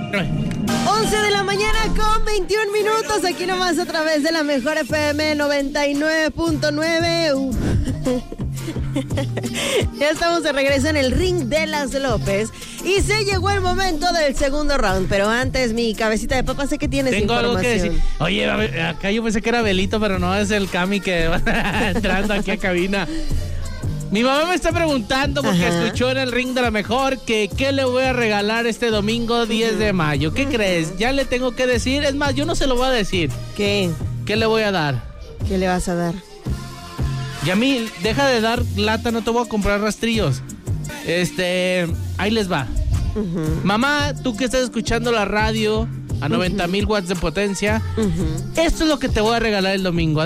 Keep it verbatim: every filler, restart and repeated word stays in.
once de la mañana con veintiún minutos, aquí nomás a través de la mejor F M noventa y nueve punto nueve. Uh. Ya estamos de regreso en el ring de las López y se llegó el momento del segundo round, pero antes, mi cabecita de papa, sé que tienes Tengo información. algo que decir. Oye, acá yo pensé que era Belito, pero no, es el Cami que va entrando aquí a cabina. Mi mamá me está preguntando porque Ajá. escuchó en el ring de la mejor que qué le voy a regalar este domingo diez uh-huh. de mayo. ¿Qué uh-huh. crees? Ya le tengo que decir. Es más, yo no se lo voy a decir. ¿Qué? ¿Qué le voy a dar? ¿Qué le vas a dar? Yamil, deja de dar lata, no te voy a comprar rastrillos. Este, ahí les va. Uh-huh. Mamá, tú que estás escuchando la radio a noventa mil uh-huh. watts de potencia, uh-huh. esto es lo que te voy a regalar el domingo.